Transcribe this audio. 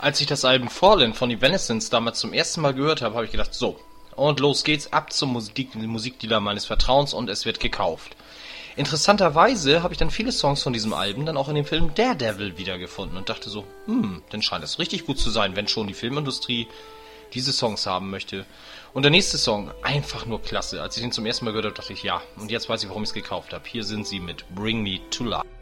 Als ich das Album Fallen von Evanescence damals zum ersten Mal gehört habe, habe ich gedacht, so, und los geht's, ab zum Musikdealer meines Vertrauens und es wird gekauft. Interessanterweise habe ich dann viele Songs von diesem Album dann auch in dem Film Daredevil wiedergefunden und dachte so, dann scheint es richtig gut zu sein, wenn schon die Filmindustrie diese Songs haben möchte. Und der nächste Song, einfach nur klasse. Als ich ihn zum ersten Mal gehört habe, dachte ich, ja, und jetzt weiß ich, warum ich es gekauft habe. Hier sind sie mit Bring Me to Life.